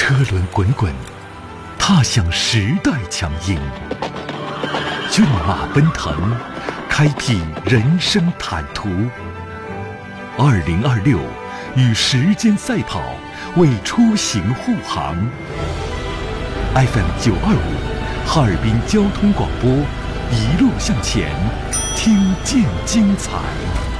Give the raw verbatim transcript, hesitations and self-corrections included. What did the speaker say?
车轮滚滚，踏向时代强音。骏马奔腾，开辟人生坦途。二零二六，与时间赛跑，为出行护航。F M 九二五，哈尔滨交通广播，一路向前，听见精彩。